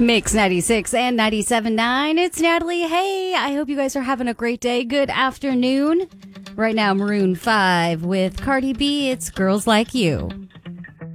Mix 96 and 97.9. It's Natalie. Hey, I hope you guys are having a great day. Good afternoon. Right now, Maroon 5 with Cardi B. It's Girls Like You.